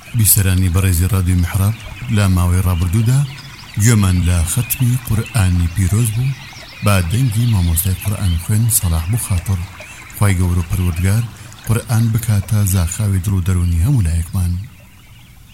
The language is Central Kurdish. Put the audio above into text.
بیسەرانی بەڕێزی رادیۆ میحراب لە ماوەی ڕابردوودا گوێمان لە ختمی قورئانی پیرۆز بوو با دەنگی مامۆستای قورئان خوێن سەلاح بوو خاتر خوای گەورە و پەروەردگار قورئان بکاتە زاخاوی دڵ و دەرونی هەموو لایەکمان.